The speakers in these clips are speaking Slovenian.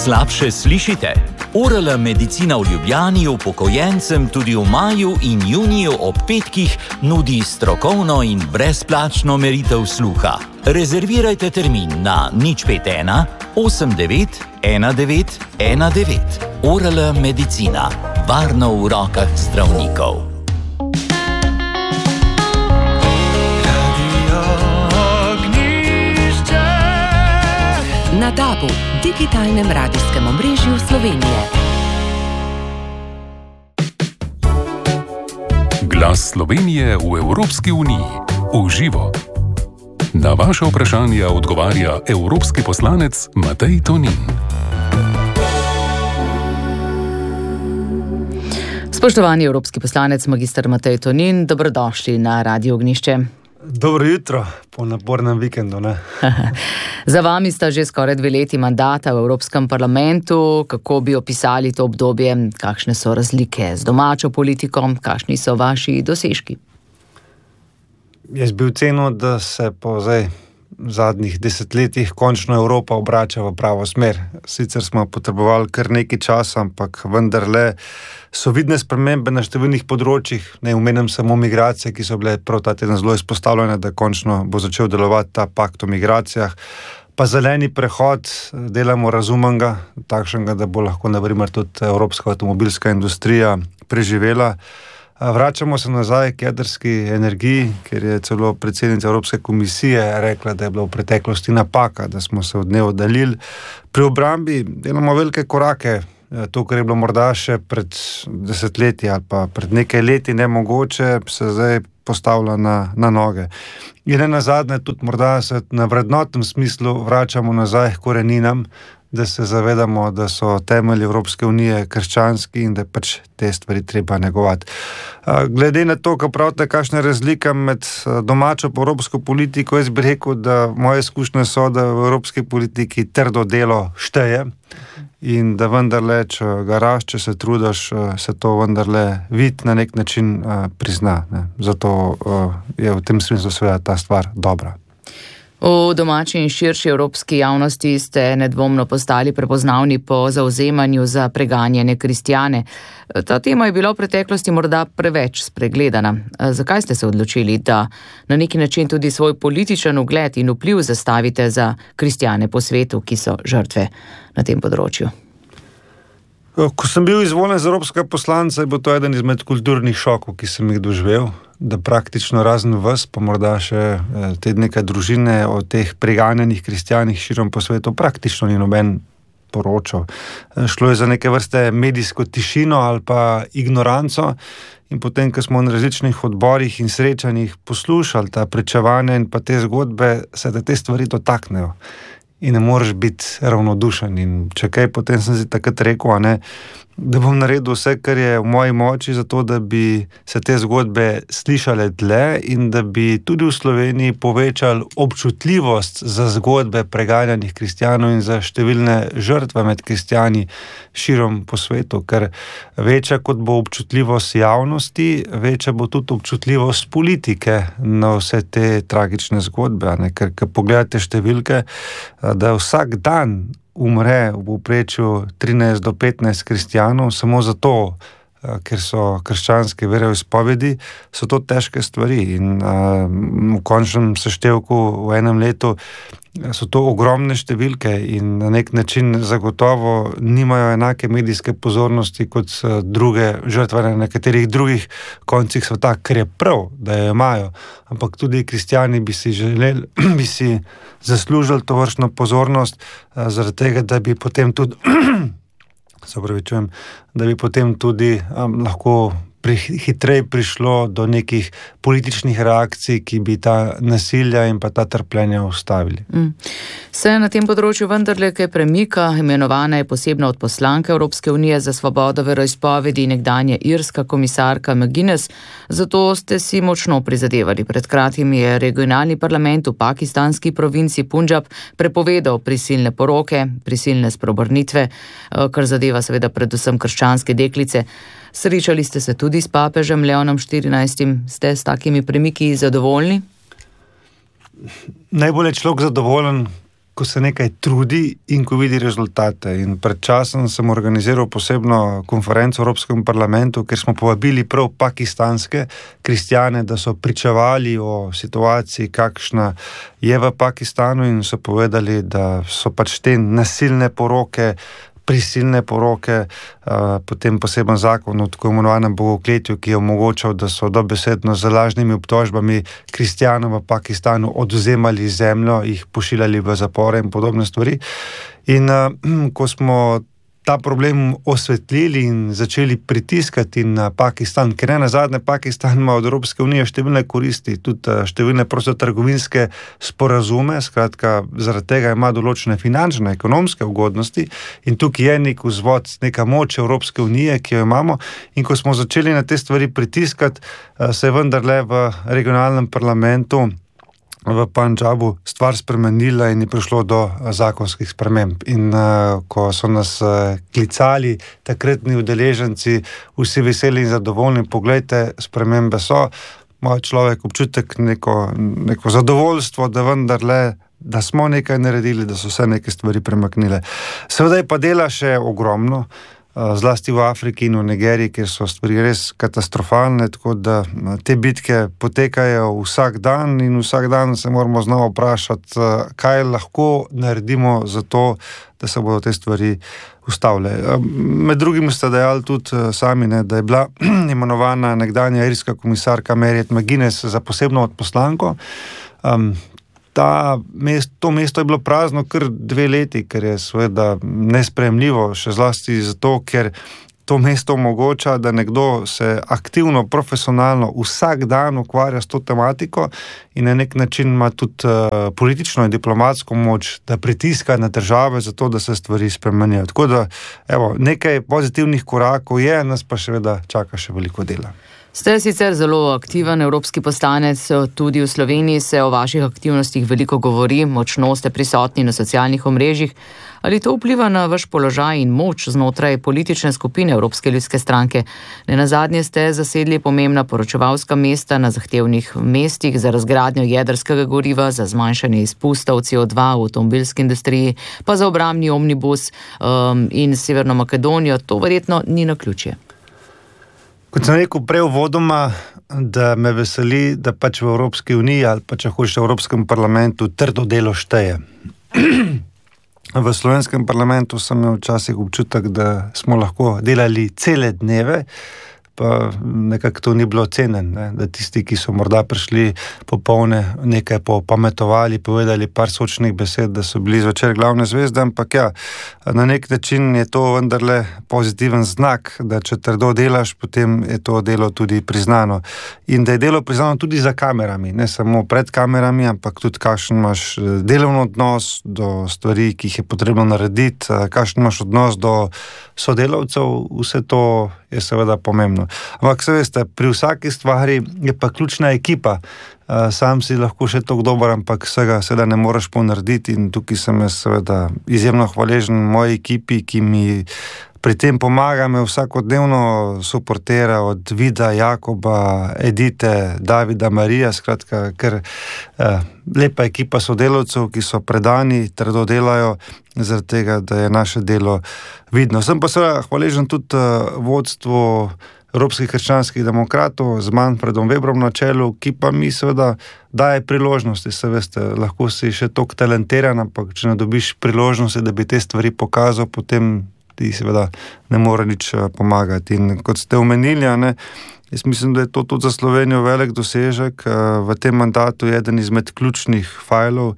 Slabše slišite? ORL medicina v Ljubljani upokojencem tudi v maju in juniju ob petkih nudi strokovno in brezplačno meritev sluha. Rezervirajte termin na 051 89 19 19. ORL medicina. Varno v rokah zdravnikov. Na DAB-u, digitalnem radijskem omrežju Slovenije. Glas Slovenije v Evropski uniji. V živo. Na vaše vprašanja odgovarja evropski poslanec Matej Tonin. Spoštovani evropski poslanec magister Matej Tonin, dobrodošli na Radio Ognjišče. Dobro jutro, po napornem vikendu, ne? Za vami sta že skoraj 2 leti mandata v Evropskem parlamentu. Kako bi opisali to obdobje? Kakšne so razlike z domačo politiko? Kakšni so vaši dosežki? Jaz bi ocenil, da se po zadnjih desetletjih končno Evropa obrača v pravo smer. Sicer smo potrebovali kar nekaj časa, ampak vendarle so vidne spremembe na številnih področjih. Ne omenjam samo migracije, ki so bile prav ta teden zelo izpostavljene, da končno bo začel delovati ta pakt o migracijah. Pa zeleni prehod delamo razumnega, takšnega, da bo lahko na primer tudi evropska avtomobilska industrija preživela. Vračamo se nazaj k jedrski energiji, ker je celo predsednica Evropske komisije rekla, da je bila v preteklosti napaka, da smo se od nje oddaljili. Pri obrambi delamo velike korake. To, kar je bilo morda še pred desetletji ali pa pred nekaj leti nemogoče, se zdaj postavlja na noge. In ne nazadnje tudi morda se na vrednotnem smislu vračamo nazaj k koreninam, da se zavedamo, da so temelji Evropske unije krščanski in da pač te stvari treba negovati. Glede na to, kako pravite, kakšna je razlika med domačo in evropsko politiko, jaz bi rekel, da moje izkušnje so, da v evropski politiki trdo delo šteje in da vendarle, če garaš, če se trudiš, se to vendarle vidi na nek način prizna. Ne. Zato je v tem smislu seveda ta stvar dobra. V domači in širši evropski javnosti ste nedvomno postali prepoznavni po zavzemanju za preganjene kristjane. Ta tema je bila v preteklosti morda preveč spregledana. Zakaj ste se odločili, da na neki način tudi svoj političen ugled in vpliv zastavite za kristjane po svetu, ki so žrtve na tem področju? Ko sem bil izvoljen za evropskega poslanca, je bil to eden izmed kulturnih šokov, ki sem jih doživel, da praktično razen vas, pa morda še te neke družine o teh preganjenih kristjanih širom po svetu, praktično ni noben poročal. Šlo je za neke vrste medijsko tišino ali pa ignoranco in potem, ko smo na različnih odborih in srečanjih poslušali ta pričevanja in pa te zgodbe, se te stvari dotaknejo. In ne moreš biti ravnodušen. In če kaj, potem sem si takrat rekel, da bom naredil vse, kar je v moji moči, zato da bi se te zgodbe slišale dlje in da bi tudi v Sloveniji povečali občutljivost za zgodbe preganjanih kristjanov in za številne žrtve med kristjani širom po svetu. Ker večja kot bo občutljivost javnosti, večja bo tudi občutljivost politike na vse te tragične zgodbe. Ker pogledate številke, da vsak dan umre v povprečju 13 do 15 kristjanov, samo zato, ker so krščanske veroizpovedi, so to težke stvari. In v končnem seštevku v enem letu so to ogromne številke in na nek način zagotovo nimajo enake medijske pozornosti kot druge žrtve na nekaterih drugih koncih sveta, ker je prav, da jo imajo. Ampak tudi kristjani bi si zaslužili tovrstno pozornost, zaradi tega, da bi potem tudi lahko hitreje prišlo do nekih političnih reakcij, ki bi ta nasilja in pa ta trpljenja ustavili. Se na tem področju vendarle kaj premika, imenovana je posebna odposlanka Evropske unije za svobodo veroizpovedi, nekdanja irska komisarka McGuinness, zato ste si močno prizadevali. Pred kratkim je regionalni parlament v pakistanski provinci Punjab prepovedal prisilne poroke, prisilne spreobrnitve, kar zadeva seveda predvsem krščanske deklice. Srečali ste se tudi s papežem Leonom XIV. Ste s takimi premiki zadovoljni? Najbolj je človek zadovoljen, ko se nekaj trudi in ko vidi rezultate. In pred časom sem organiziral posebno konferenco v Evropskem parlamentu, kjer smo povabili prav pakistanske kristjane, da so pričevali o situaciji, kakšna je v Pakistanu, in so povedali, da so pač te nasilne poroke, prisilne poroke, potem poseben zakon o tako imenovanem bogokletju, ki je omogočal, da so dobesedno z lažnimi obtožbami kristjanom v Pakistanu odvzemali zemljo, jih pošiljali v zapore in podobne stvari. In ko smo ta problem osvetlili in začeli pritiskati na Pakistan, ker nazadnje Pakistan ima od Evropske unije številne koristi, tudi številne prostotrgovinske sporazume, skratka, zaradi tega ima določene finančne, ekonomske ugodnosti in tukaj je nek vzvod, neka moč Evropske unije, ki jo imamo, in ko smo začeli na te stvari pritiskati, se je vendarle v regionalnem parlamentu v Pandžabu stvar spremenila in je prišlo do zakonskih sprememb. In ko so nas klicali takratni udeleženci, vsi veseli in zadovoljni, poglejte, spremembe so, ima človek občutek neko zadovoljstvo, da vendarle, da smo nekaj naredili, da so se neke stvari premaknile. Seveda je pa dela še ogromno, zlasti v Afriki in v Nigeriji, kjer so stvari res katastrofalne, tako da te bitke potekajo vsak dan in vsak dan se moramo znova vprašati, kaj lahko naredimo za to, da se bodo te stvari ustavile. Med drugim ste dejali tudi sami, da je bila imenovana nekdanja irska komisarka Mairead McGuinness za posebno odposlanko. To mesto je bilo prazno kar 2 leti, ker je seveda nesprejemljivo, še zlasti zato, ker to mesto omogoča, da nekdo se aktivno, profesionalno vsak dan ukvarja s to tematiko in na nek način ima tudi politično in diplomatsko moč, da pritiska na države za to, da se stvari spremenijo. Tako da, nekaj pozitivnih korakov je, nas pa seveda čaka še veliko dela. Ste sicer zelo aktiven evropski poslanec, tudi v Sloveniji se o vaših aktivnostih veliko govori, močno ste prisotni na socialnih omrežjih. Ali to vpliva na vaš položaj in moč znotraj politične skupine Evropske ljudske stranke? Nenazadnje ste zasedli pomembna poročevalska mesta na zahtevnih mestih za razgradnjo jedrskega goriva, za zmanjšanje izpustov CO2 v avtomobilski industriji, pa za obrambni omnibus in Severno Makedonijo. To verjetno ni naključje. Kot sem rekel prej uvodoma, da me veseli, da pač v Evropski uniji ali pa če hočeš v Evropskem parlamentu trdo delo šteje. V slovenskem parlamentu sem imel včasih občutek, da smo lahko delali cele dneve, pa nekako to ni bilo cenjeno, da tisti, ki so morda prišli popolne, nekaj popametovali, povedali par sočnih besed, da so bili zvečer glavne zvezde, ampak na nek način je to vendarle pozitiven znak, da če trdo delaš, potem je to delo tudi priznano. In da je delo priznano tudi za kamerami, ne samo pred kamerami, ampak tudi kakšen imaš delovni odnos do stvari, ki jih je potrebno narediti, kakšen imaš odnos do sodelavcev, vse to je seveda pomembno. Ampak se veste, pri vsaki stvari je pa ključna ekipa. Sam si lahko še toliko dober, ampak vsega seveda ne moreš ponarediti in tukaj sem seveda izjemno hvaležen moji ekipi, ki mi pri tem pomaga, me vsakodnevno suportira od Vida, Jakoba, Edite, Davida, Marija, skratka, ker lepa ekipa sodelavcev, ki so predani, trdo delajo, zaradi tega, da je naše delo vidno. Sem pa seveda hvaležen tudi vodstvu Evropskih krščanskih demokratov z Manfredom Webrom na čelu, ki pa mi seveda daje priložnosti, se veste, lahko si še toliko talentiran, ampak če ne dobiš priložnosti, da bi te stvari pokazal, potem ti seveda ne more nič pomagati. In kot ste omenili, jaz mislim, da je to tudi za Slovenijo velik dosežek. V tem mandatu je eden izmed ključnih fajlov,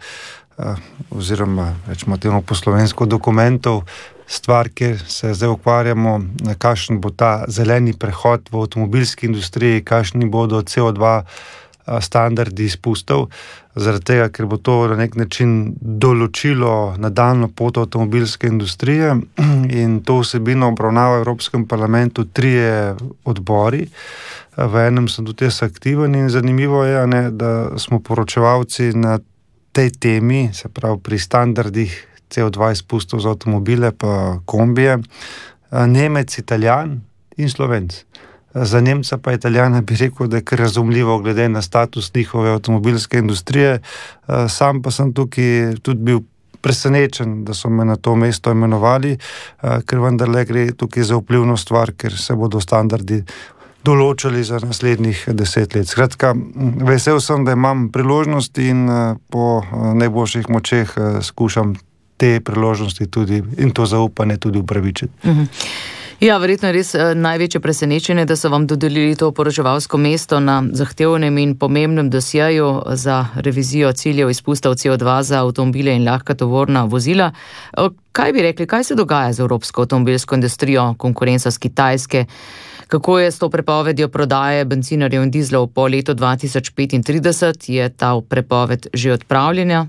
oziroma rečemo temu po slovensko dokumentov, stvar, kjer se zdaj ukvarjamo, kakšen bo ta zeleni prehod v avtomobilski industriji, kakšni bodo CO2 standardi izpustov, zaradi tega, ker bo to na nek način določilo nadaljnjo pot avtomobilske industrije in to vsebino obravnava v Evropskem parlamentu 3 odbori. V enem sem tudi jaz aktiven in zanimivo je, da smo poročevalci na tej temi, se pravi pri standardih CO2 izpustov za avtomobile pa kombije, Nemec, Italijan in Slovenc. Za Nemca pa Italijana bi rekel, da je kar razumljivo glede na status njihove avtomobilske industrije. Sam pa sem tukaj tudi bil presenečen, da so me na to mesto imenovali, ker vendarle gre tukaj za vplivno stvar, ker se bodo standardi določali za naslednjih 10 let. Skratka, vesel sem, da imam priložnost in po najboljših močeh skušam te priložnosti tudi in to zaupanje tudi upravičiti. Ja, verjetno je res največje presenečenje, da so vam dodelili to poročevalsko mesto na zahtevnem in pomembnem dosjeju za revizijo ciljev izpustov CO2 za avtomobile in lahka tovorna vozila. Kaj bi rekli, kaj se dogaja z evropsko avtomobilsko industrijo, konkurenca s Kitajske? Kako je s to prepovedjo prodaje bencinarjev in dizlov po letu 2035? Je ta prepoved že odpravljena?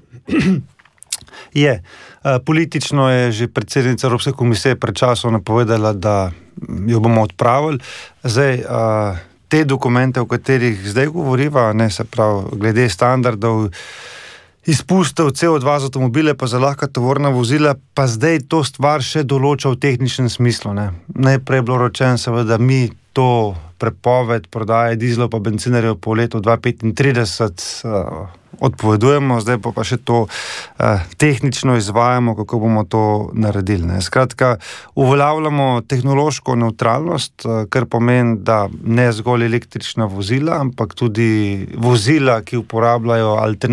Je. Politično je že predsednica Evropske komisije pred časom napovedala, da jo bomo odpravili. Zdaj, te dokumente, o katerih zdaj govoriva, se pravi, glede standardov izpustov CO2 za avtomobile pa za lahka tovorna vozila, pa zdaj to stvar še določa v tehničnem smislu. Najprej je bilo rečeno, seveda, mi to prepoved prodaje dizlov pa bencinarjev po letu 2035 odpovedujemo, zdaj pa še to tehnično izvajamo, kako bomo to naredili. Skratka, uveljavljamo tehnološko nevtralnost, kar pomeni, da ne zgolj električna vozila, ampak tudi vozila, ki uporabljajo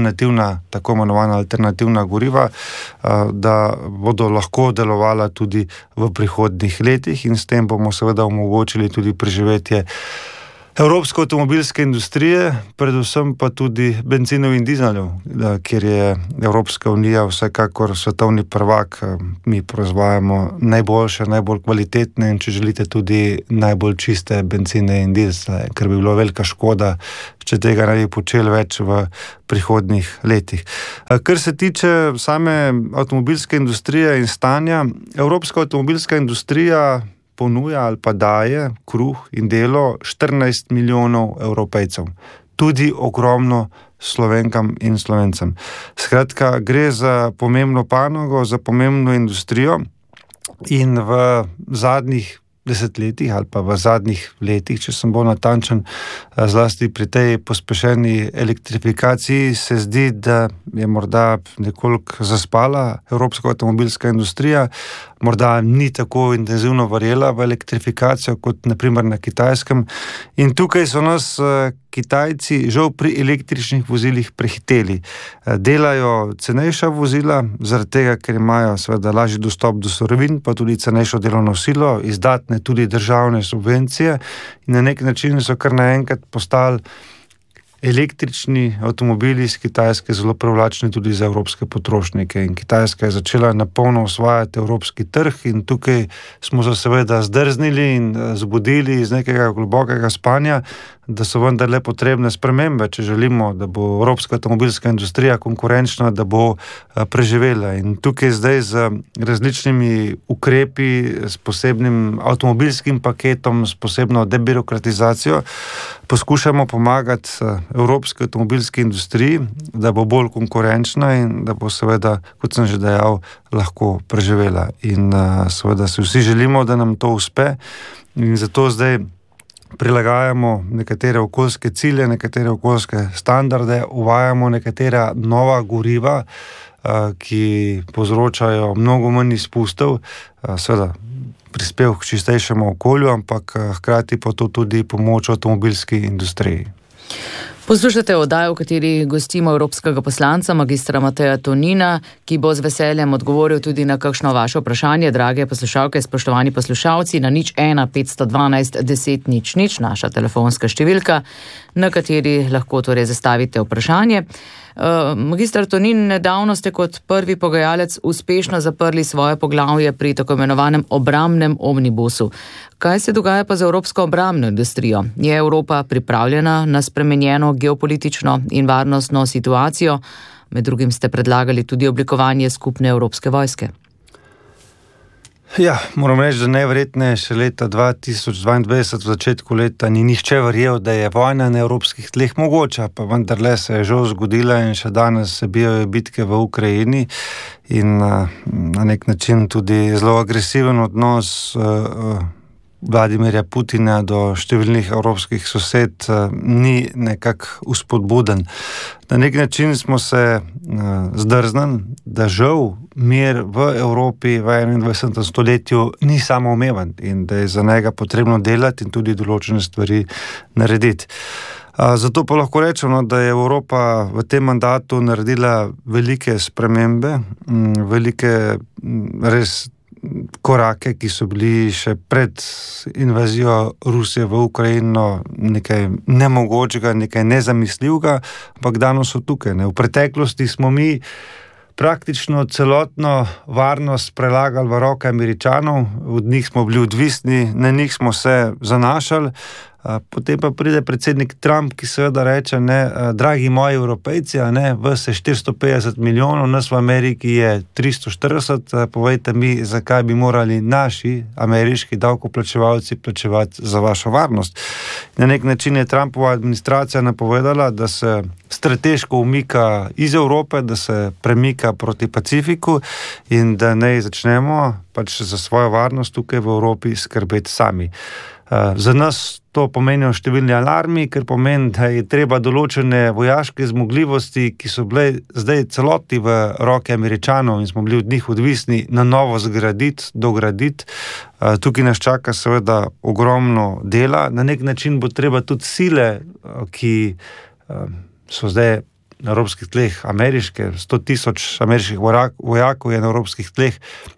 tako imenovana alternativna goriva, da bodo lahko delovala tudi v prihodnjih letih in s tem bomo seveda omogočili tudi preživetje evropske avtomobilske industrije, predvsem pa tudi bencinov in dizelov, kjer je Evropska unija vsekakor svetovni prvak. Mi proizvajamo najboljše, najbolj kvalitetne in, če želite, tudi najbolj čiste benzine in dizle, ker bi bilo velika škoda, če tega ne bi počeli več v prihodnjih letih. Kar se tiče same avtomobilske industrije in stanja, evropska avtomobilska industrija ponuja ali pa daje kruh in delo 14 milijonov Evropejcev. Tudi ogromno Slovenkam in Slovencem. Skratka, gre za pomembno panogo, za pomembno industrijo in v zadnjih desetletjih ali pa v zadnjih letih, če sem bolj natančen, zlasti pri tej pospešeni elektrifikaciji, se zdi, da je morda nekoliko zaspala evropska avtomobilska industrija, morda ni tako intenzivno verjela v elektrifikacijo kot naprimer na Kitajskem. In tukaj so nas Kitajci žal pri električnih vozilih prehiteli. Delajo cenejša vozila, zaradi tega, ker imajo seveda lažji dostop do surovin, pa tudi cenejšo delovno silo, izdatne tudi državne subvencije in na nek način so kar naenkrat postali električni avtomobili iz Kitajske zelo privlačni tudi za evropske potrošnike in Kitajska je začela napolno osvajati evropski trg in tukaj smo se seveda zdrznili in zbudili iz nekega globokega spanja, da so vendarle potrebne spremembe, če želimo, da bo evropska avtomobilska industrija konkurenčna, da bo preživela. In tukaj zdaj z različnimi ukrepi, s posebnim avtomobilskim paketom, s posebno debirokratizacijo, poskušamo pomagati evropski avtomobilski industriji, da bo bolj konkurenčna in da bo seveda, kot sem že dejal, lahko preživela. In seveda si vsi želimo, da nam to uspe in zato zdaj prilagajamo nekatere okoljske cilje, nekatere okoljske standarde, uvajamo nekatera nova goriva, ki povzročajo mnogo manj izpustov, seveda prispev k čistejšemu okolju, ampak hkrati pa to tudi pomoč avtomobilski industriji. Poslušate oddajo, v kateri gostimo evropskega poslanca, magistra Mateja Tonina, ki bo z veseljem odgovoril tudi na kakšno vaše vprašanje, drage poslušalke, spoštovani poslušalci, na 01 512 10 00, naša telefonska številka, na kateri lahko torej zastavite vprašanje. Magister Tonin, nedavno ste kot prvi pogajalec uspešno zaprli svoje poglavje pri tako imenovanem obrambnem omnibusu. Kaj se dogaja pa z evropsko obrambno industrijo? Je Evropa pripravljena na spremenjeno geopolitično in varnostno situacijo? Med drugim ste predlagali tudi oblikovanje skupne evropske vojske. Ja, moram reči, da najverjetneje še leta 2022, v začetku leta, ni nihče verjel, da je vojna na evropskih tleh mogoča, pa vendarle se je žal zgodila in še danes se bijajo bitke v Ukrajini in na nek način tudi zelo agresiven odnos Vladimirja Putina do številnih evropskih sosed ni nekako uspodbuden. Na nek način smo se zdrznili, da žal mir v Evropi v 21. stoletju ni samoumeven in da je za njega potrebno delati in tudi določene stvari narediti. Zato pa lahko rečemo, da je Evropa v tem mandatu naredila velike spremembe, velike res korake, ki so bili še pred invazijo Rusije v Ukrajino nekaj nemogočega, nekaj nezamisljivega, ampak danes so tukaj. V preteklosti smo mi praktično celotno varnost prelagali v roke Američanov, od njih smo bili odvisni, na njih smo se zanašali. Potem pa pride predsednik Trump, ki seveda reče, dragi moji Evropejci, vas je 450 milijonov, nas v Ameriki je 340, povejte mi, zakaj bi morali naši ameriški davkoplačevalci plačevati za vašo varnost. Na nek način je Trumpova administracija napovedala, da se strateško umika iz Evrope, da se premika proti Pacifiku in da ne začnemo pač za svojo varnost tukaj v Evropi skrbeti sami. Za nas to pomenijo številni alarmi, ker pomeni, da je treba določene vojaške zmogljivosti, ki so bile zdaj celoti v roke Američanov in smo bili od njih odvisni, na novo zgraditi, dograditi. Tukaj nas čaka seveda ogromno dela. Na nek način bo treba tudi sile, ki so zdaj na evropskih tleh ameriške, 100,000 ameriških vojakov je na evropskih tleh.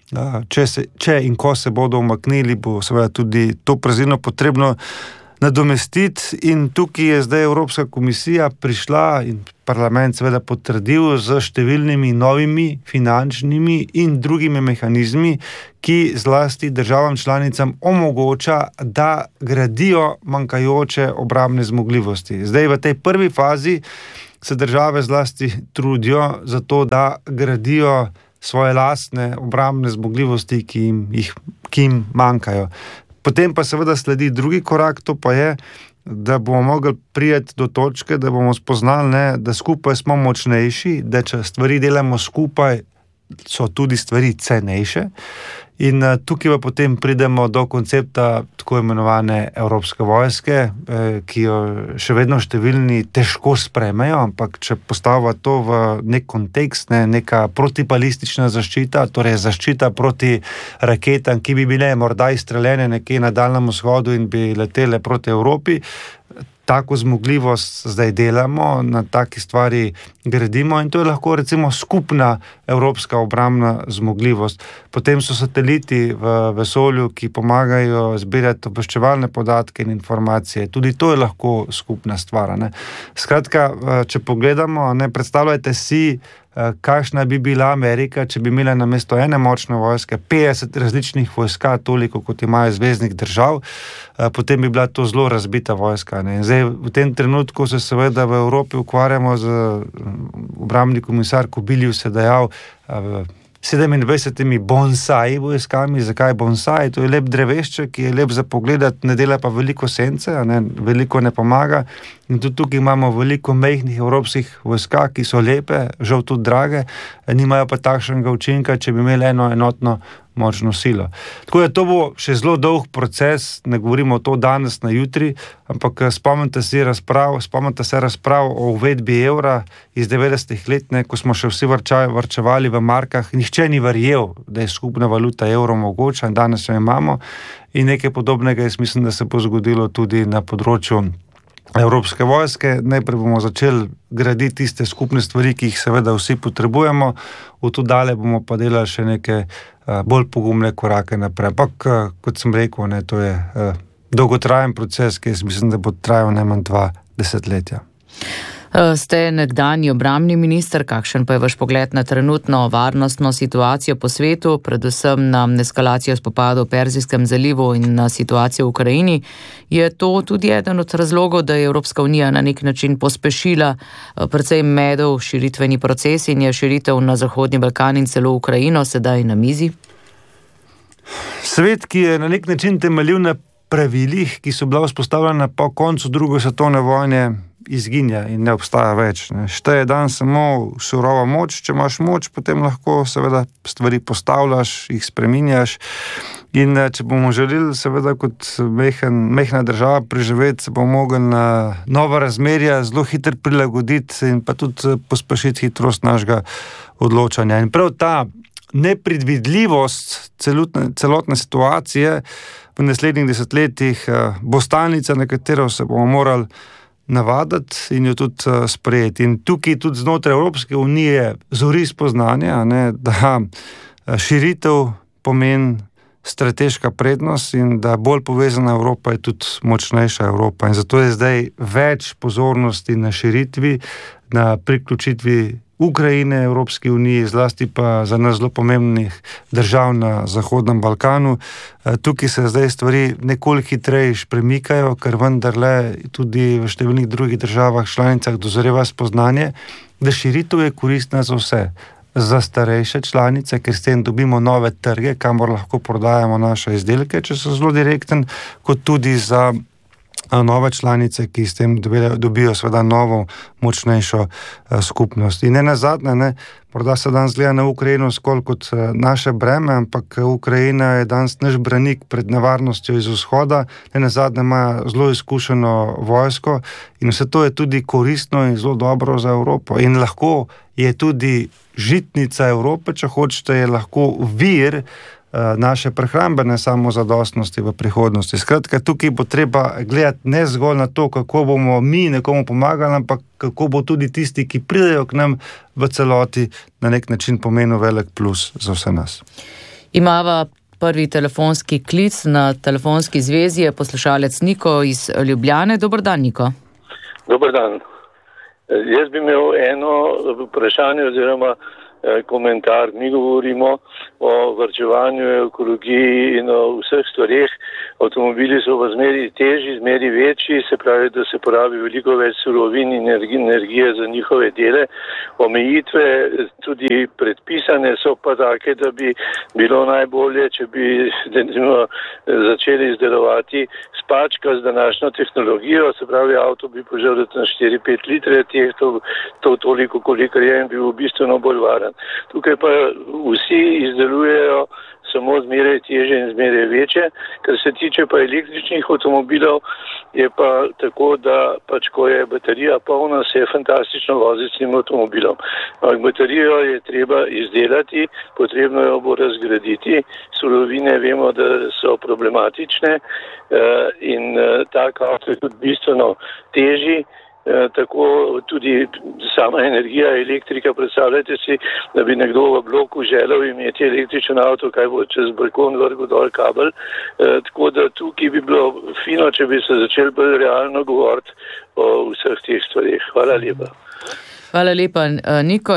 Če in ko se bodo umaknili, bo seveda tudi to praznino potrebno nadomestiti in tukaj je zdaj Evropska komisija prišla in parlament seveda potrdil z številnimi novimi finančnimi in drugimi mehanizmi, ki zlasti državam članicam omogoča, da gradijo manjkajoče obrambne zmogljivosti. Zdaj v tej prvi fazi se države zlasti trudijo za to, da gradijo svoje lastne obrambne zmogljivosti, ki jim manjkajo. Potem pa seveda sledi drugi korak, to pa je, da bomo mogli priti do točke, da bomo spoznali, da skupaj smo močnejši, da če stvari delamo skupaj, so tudi stvari cenejše. In tukaj pa potem pridemo do koncepta tako imenovane evropske vojske, ki jo še vedno številni težko sprejmejo, ampak če postavlja to v nek kontekst, neka protibalistična zaščita, torej zaščita proti raketam, ki bi bile morda izstreljene nekje na Daljnem vzhodu in bi letele proti Evropi. Tako zmogljivost zdaj delamo, na taki stvari gradimo in to je lahko recimo skupna evropska obrambna zmogljivost. Potem so sateliti v vesolju, ki pomagajo zbirati obveščevalne podatke in informacije. Tudi to je lahko skupna stvar. Skratka, če pogledamo, predstavljajte si, kakšna bi bila Amerika, če bi imela namesto ene močne vojske 50 različnih vojska, toliko kot imajo zveznih držav, potem bi bila to zelo razbita vojska. Zdaj, v tem trenutku se seveda v Evropi ukvarjamo z obrambni komisar Kubilius je dejal 27 bonsai vojskami. Zakaj bonsai? To je lep drevešček, ki je lep za pogledati, ne dela pa veliko sence, veliko ne pomaga. In tudi tukaj imamo veliko majhnih evropskih vojska, ki so lepe, žal tudi drage, nimajo pa takšnega učinka, če bi imeli eno enotno močno silo. Tako da to bo še zelo dolg proces, ne govorimo to danes na jutri, ampak spomnite se razprav o uvedbi evra iz 90-ih let, ko smo še vsi varčevali v markah, nihče ni verjel, da je skupna valuta evro mogoča in danes jo imamo in nekaj podobnega jaz mislim, da se bo zgodilo tudi na področju Evropske vojske. Najprej bomo začeli graditi tiste skupne stvari, ki jih seveda vsi potrebujemo, v to dalje bomo pa delali še neke bolj pogumne korake naprej. Ampak, kot sem rekel, to je dolgotrajen proces, ki jaz mislim, da bo trajal najmanj 2 desetletja. Ste nekdanji obrambni minister, kakšen pa je vaš pogled na trenutno varnostno situacijo po svetu, predvsem na eskalacijo spopadov v Perzijskem zalivu in na situacijo v Ukrajini? Je to tudi eden od razlogov, da je Evropska unija na nek način pospešila precej medov širitveni proces in je širitev na Zahodni Balkan in celo Ukrajino sedaj na mizi? Svet, ki je na nek način temeljil na pravilih, ki so bila vzpostavljena po koncu druge svetovne vojne, izginja in ne obstaja več. Šteje dan samo surova moč, če imaš moč, potem lahko seveda stvari postavljaš, jih spreminjaš In če bomo želeli seveda kot mehna država preživeti, se bomo mogli na nova razmerja zelo hitro prilagoditi in pa tudi pospešiti hitrost našega odločanja. In prav ta nepredvidljivost celotne situacije v naslednjih desetletjih bo stalnica, na katero se bomo morali navaditi in jo tudi sprejeti. In tukaj tudi znotraj Evropske unije zori spoznanje, da širitev pomeni strateška prednost in da bolj povezana Evropa je tudi močnejša Evropa. In zato je zdaj več pozornosti na širitvi, na priključitvi Ukrajine Evropski uniji, zlasti pa za nas zelo pomembnih držav na Zahodnem Balkanu. Tukaj se zdaj stvari nekoliko hitreje premikajo, ker vendarle tudi v številnih drugih državah članicah dozoreva spoznanje, da širitev je koristna za vse. Za starejše članice, ker s tem dobimo nove trge, kamor lahko prodajamo naše izdelke, če so zelo direkten, kot tudi za nove članice, ki s tem dobijo seveda novo, močnejšo skupnost. In nenazadnje, morda se danes gleda na Ukrajino skolj kot naše breme, ampak Ukrajina je danes naš branik pred nevarnostjo iz vzhoda, nenazadnje ima zelo izkušeno vojsko in vse to je tudi koristno in zelo dobro za Evropo. In lahko je tudi žitnica Evrope, če hočete, je lahko vir naše prehrambene samozadostnosti v prihodnosti. Skratka, tukaj bo treba gledati ne zgolj na to, kako bomo mi nekomu pomagali, ampak kako bo tudi tisti, ki pridejo k nam v celoti, na nek način pomenil velik plus za vse nas. Imava prvi telefonski klic na telefonski zvezi, je poslušalec Niko iz Ljubljane. Dober dan, Niko. Dober dan. Jaz bi imel eno vprašanje oziroma komentar. Mi govorimo o varčevanju, ekologiji in o vseh stvareh. Avtomobili so v zmeri težji, zmeri večji, se pravi, da se porabi veliko več surovin in energije za njihove dele. Omejitve tudi predpisane so pa take, da bi bilo najbolje, če bi začeli izdelovati spačka z današnjo tehnologijo, se pravi, avto bi požrl na 4-5 litre, to toliko, kolikor je in bil bistveno bolj varen. Tukaj pa vsi izdelujejo samo zmeraj teže in zmeraj večje. Kar se tiče pa električnih avtomobilov, je pa tako, da pač ko je baterija polna, se je fantastično voziti s tem avtomobilom. Baterijo je treba izdelati, potrebno jo bo razgraditi. Surovine vemo, da so problematične in tak avto je tudi bistveno težji. Tako tudi sama energija, elektrika, predstavljajte si, da bi nekdo v bloku želel imeti električen avto, kaj bo čez balkon vrgel dol kabel, tako da tukaj bi bilo fino, če bi se začeli bolj realno govoriti o vseh teh stvarih. Hvala lepa. Hvala lepa, Niko,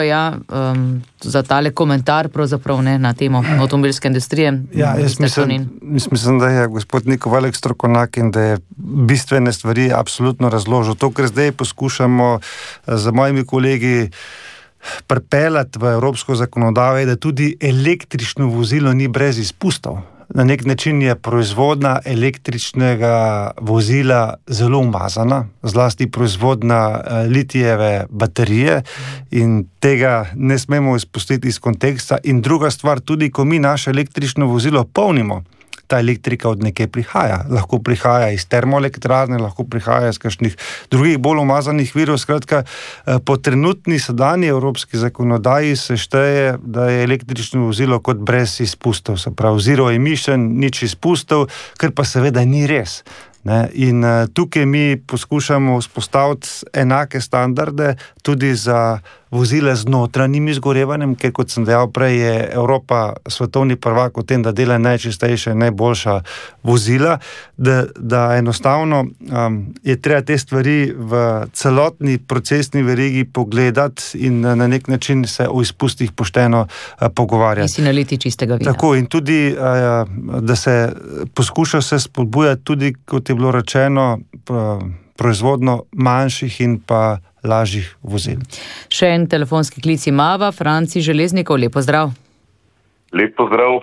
za tale komentar pravzaprav na temo avtomobilske industrije. Ja, jaz mislim, da je gospod Niko velik strokovnjak in da je bistvene stvari absolutno razložil. To, kar zdaj poskušamo z mojimi kolegi pripeljati v evropsko zakonodajo, je, da tudi električno vozilo ni brez izpustov. Na nek način je proizvodnja električnega vozila zelo umazana, zlasti proizvodnja litijeve baterije in tega ne smemo izpustiti iz konteksta. In druga stvar, tudi ko mi naše električno vozilo polnimo, ta elektrika od nekje prihaja. Lahko prihaja iz termoelektrarne, lahko prihaja iz kakšnih drugih bolj umazanih virov. Skratka, po trenutni sedanji evropski zakonodaji se šteje, da je električno vozilo kot brez izpustov, se pravi zero emission, nič izpustov, kar pa seveda ni res. In tukaj mi poskušamo vzpostaviti enake standarde tudi za vozile z notranjim izgorevanjem, ker kot sem dejal prej, je Evropa svetovni prvak v tem, da dela najčistejše, najboljša vozila, da enostavno je treba te stvari v celotni procesni verigi pogledati in na nek način se o izpustih pošteno pogovarjati. In si naliti čistega vina. Tako, in tudi, da se poskuša se spodbujati tudi, kot je bilo rečeno, proizvodno manjših in pa lažjih vozil. Še en telefonski klic imava, Franci Železnikov, lep pozdrav. Lep pozdrav.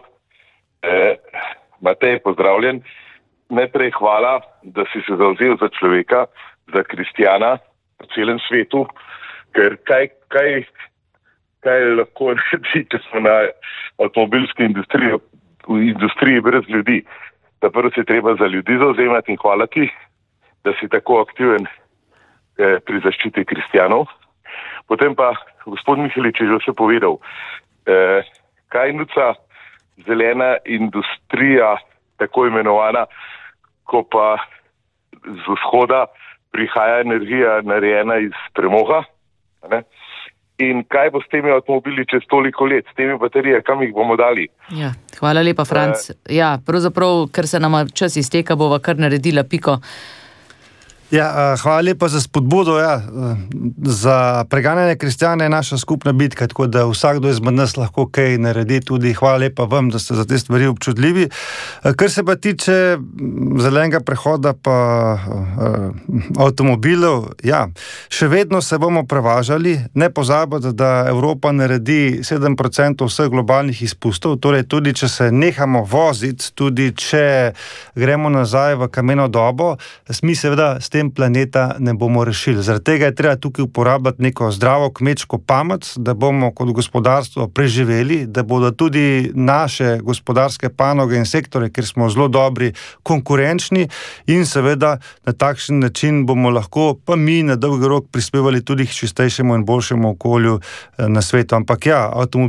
Matej, pozdravljen. Najprej hvala, da si se zavzel za človeka, za kristjana v celem svetu, ker kaj lahko naredi, če smo na avtomobilsko industrijo v industriji brez ljudi. Prvo se treba za ljudi zauzemati in hvala ti, da si tako aktiven pri zaščiti kristjanov. Potem pa, gospod Mihelič je že vse povedal, kaj nuca zelena industrija, tako imenovana, ko pa z vzhoda prihaja energija narejena iz premoga, ne? In kaj bo s temi avtomobili čez toliko let, s temi baterije, kam jih bomo dali? Ja, hvala lepa, Franc. Ja, pravzaprav, ker se nama čas izteka, bova kar naredila piko. Ja, hvala lepa za spodbudo. Ja. Za preganjanje kristjana je naša skupna bitka, tako da vsakdo izmed nas lahko kaj naredi. Tudi hvala lepa vam, da ste za te stvari občutljivi. Kar se pa tiče zelenega prehoda pa avtomobilov, ja, še vedno se bomo prevažali. Ne pozabite, da Evropa naredi 7% vseh globalnih izpustov, torej tudi če se nehamo voziti, tudi če gremo nazaj v kameno dobo, mi seveda s tem planeta ne bomo rešili. Zaradi tega je treba tukaj uporabljati neko zdravo kmečko pamet, da bomo kot gospodarstvo preživeli, da bodo tudi naše gospodarske panoge in sektore, kjer smo zelo dobri, konkurenčni in seveda na takšen način bomo lahko pa mi na dolgi rok prispevali tudi k čistejšemu in boljšemu okolju na svetu. Ampak ja,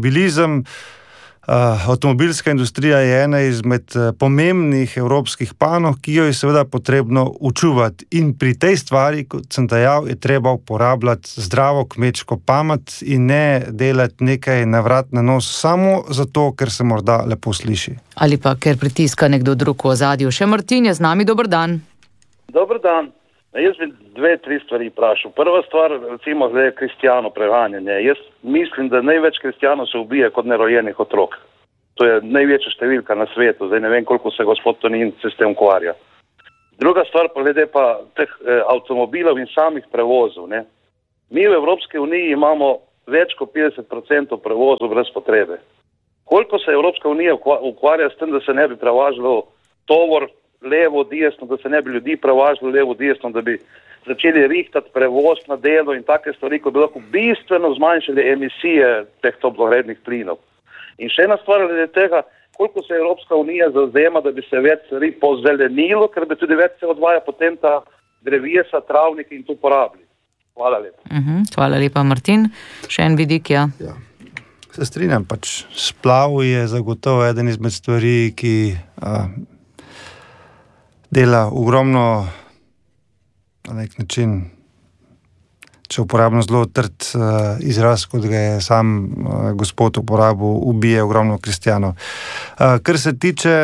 avtomobilska industrija je ena izmed pomembnih evropskih panog, ki jo je seveda potrebno učuvati. In pri tej stvari, kot sem dejal, je treba uporabljati zdravo kmečko pamet in ne delati nekaj na vrat na nos samo zato, ker se morda lepo sliši. Ali pa ker pritiska nekdo drug v ozadju. Še Martin je z nami, dober dan. Dober dan. Jaz bi 2-3 stvari vprašal. Prva stvar, recimo, zdaj je kristjano preganjanje. Jaz mislim, da največ kristjanov se ubije kot nerojenih otrok. To je največja številka na svetu. Zdaj ne vem, koliko se gospod Tonin se s tem ukvarja. Druga stvar, glede pa teh avtomobilov in samih prevozov. Ne? Mi v Evropski uniji imamo več kot 50% prevozov brez potrebe. Koliko se Evropska unija ukvarja s tem, da se ne bi prevažalo tovor levo, desno, da se ne bi ljudi prevažalo levo, desno, da bi začeli rihtati prevoz na delo in take stvari, ko bi lahko bistveno zmanjšali emisije teh toplogrednih plinov. In še ena stvar glede tega, koliko se Evropska unija zavzema, da bi se več stvari pozelenilo, ker bi tudi več se odvaja potem ta drevesa, travniki in to porabili. Hvala lepa. Hvala lepa, Martin. Še en vidik, ja. Se strinjam, splav je zagotovo eden izmed stvari, ki dela ogromno, na nek način, če uporabno zelo trd izraz, kot ga je sam gospod uporabil, ubije ogromno kristjanov. Kar se tiče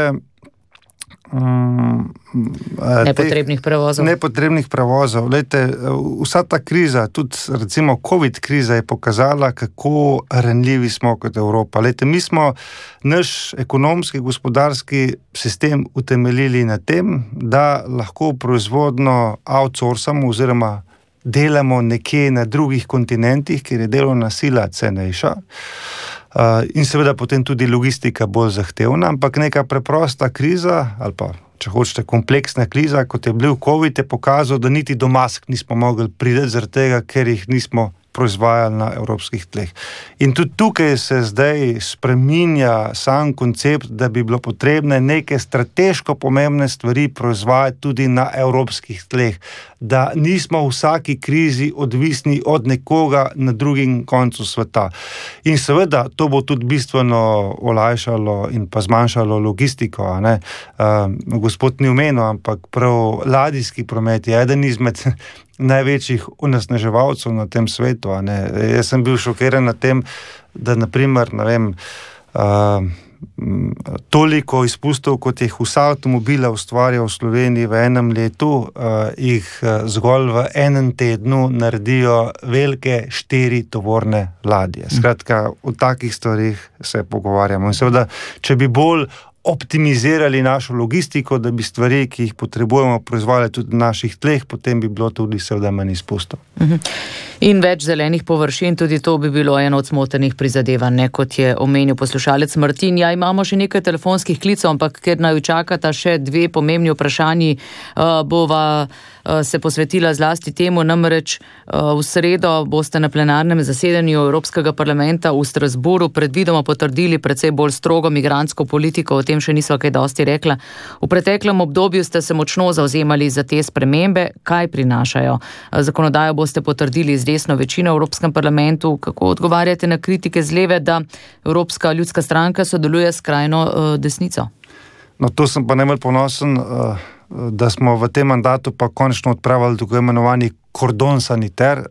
nepotrebnih prevozov. Lejte, vsa ta kriza, tudi recimo COVID kriza je pokazala, kako ranljivi smo kot Evropa. Lejte, mi smo naš ekonomski, gospodarski sistem utemeljili na tem, da lahko proizvodno outsourcamo oziroma delamo nekje na drugih kontinentih, kjer je delovna sila cenejša. In seveda potem tudi logistika bolj zahtevna, ampak neka preprosta kriza, ali pa, če hočete, kompleksna kriza, kot je bil COVID, je pokazal, da niti do mask nismo mogli priti, zaradi tega, ker jih nismo proizvajali na evropskih tleh. In tudi tukaj se zdaj spreminja sam koncept, da bi bilo potrebne neke strateško pomembne stvari proizvajati tudi na evropskih tleh, da nismo v vsaki krizi odvisni od nekoga na drugem koncu sveta. In seveda to bo tudi bistveno olajšalo in pa zmanjšalo logistiko. Gospod ni omenil, ampak prav ladijski promet je eden izmed največjih onesnaževalcev na tem svetu. Jaz sem bil šokiran na tem, da naprimer, toliko izpustov, kot jih vsa avtomobila ustvarja v Sloveniji v enem letu, jih zgolj v enem tednu naredijo velike 4 tovorne ladje. Skratka, o takih stvarih se pogovarjamo. In seveda, če bi bolj optimizirali našo logistiko, da bi stvari, ki jih potrebujemo, proizvajali tudi na naših tleh, potem bi bilo tudi seveda manj izpustov. In več zelenih površin, tudi to bi bilo eno od smotrnih prizadevanj, kot je omenil poslušalec Martin. Ja, imamo še nekaj telefonskih klicov, ampak ker naju čakata še 2 pomembni vprašanji, bova se posvetila zlasti temu, namreč v sredo boste na plenarnem zasedanju Evropskega parlamenta v Strasbourgu predvidoma potrdili precej bolj strogo migrantsko politiko. O tem še nisva kaj dosti rekla. V preteklem obdobju ste se močno zavzemali za te spremembe. Kaj prinašajo? Zakonodajo boste potrdili z desno večino v Evropskem parlamentu. Kako odgovarjate na kritike z leve, da Evropska ljudska stranka sodeluje s skrajno desnico? No, to sem pa najbolj ponosen, da smo v tem mandatu pa končno odpravili tako imenovani kordon saniter.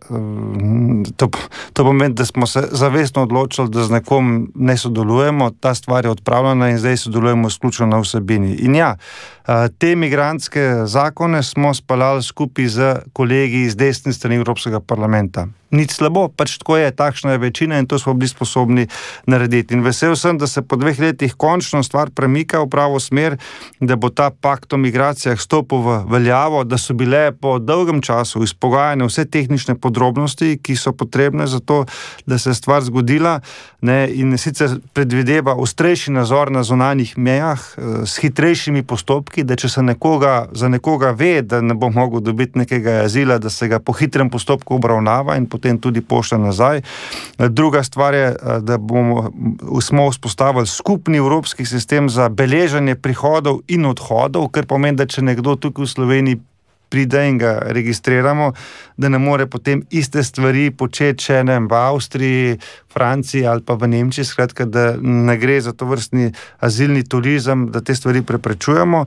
To pomeni, da smo se zavestno odločili, da z nekom ne sodelujemo, ta stvar je odpravljena in zdaj sodelujemo izključno na vsebini. In ja, te migrantske zakone smo speljali skupaj z kolegi iz desne strani Evropskega parlamenta. Nič slabo, pač tako je, takšna je večina in to smo bili sposobni narediti. In vesel sem, da se po 2 letih končno stvar premika v pravo smer, da bo ta pakt o migracijah stopil v veljavo, da so bile po dolgem času izpogajane vse tehnične podrobnosti, ki so potrebne za to, da se je stvar zgodila, ne, in sicer predvideva ostrejši nadzor na zunanjih mejah s hitrejšimi postopki, da če se za nekoga ve, da ne bo mogel dobiti nekega azila, da se ga po hitrem postopku obravnava in potem tudi pošlje nazaj. Druga stvar je, da smo vzpostavili skupni evropski sistem za beleženje prihodov in odhodov, kar pomeni, da če nekdo tukaj v Sloveniji pride in ga registriramo, da ne more potem iste stvari početi še v Avstriji, Franciji ali pa v Nemčiji, skratka, da ne gre za to vrstni azilni turizem, da te stvari preprečujemo.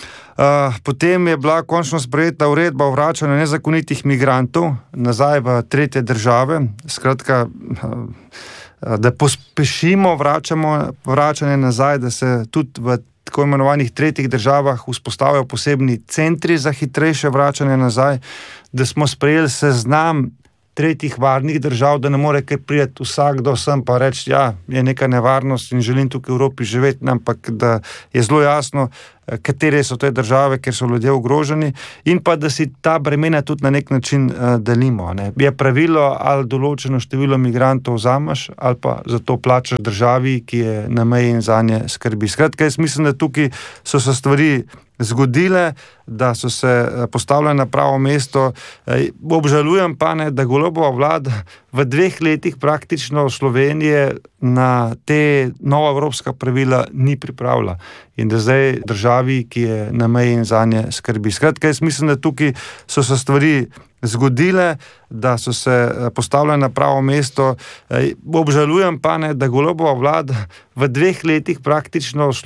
Potem je bila končno sprejeta uredba o vračanju nezakonitih migrantov nazaj v tretje države, skratka, da pospešimo vračanje nazaj, da se tudi v tako imenovanih tretjih državah vzpostavljajo posebni centri za hitrejše vračanje nazaj, da smo sprejeli seznam tretjih varnih držav, da ne more kar priti vsakdo sem pa reči, ja, je neka nevarnost in želim tukaj v Evropi živeti, ampak da je zelo jasno, katere so te države, ker so ljudje ogroženi, in pa da si ta bremena tudi na nek način delimo. Ne. Je pravilo, ali določeno število migrantov vzameš, ali pa za to plačaš državi, ki je na meji in zanje skrbi. Skratka, jaz mislim, da tukaj so se stvari zgodile, da so se postavljene na pravo mesto. Obžalujem pa, ne, da Golobova vlada v 2 letih praktično Slovenije na te nova evropska pravila ni pripravila. In da zdaj državi, ki je na meji in zanje skrbi. Skratka, jaz mislim, da tukaj so se stvari zgodile, da so se postavljene na pravo mesto. Obžalujem pa, ne, da Golobova vlada v 2 letih praktično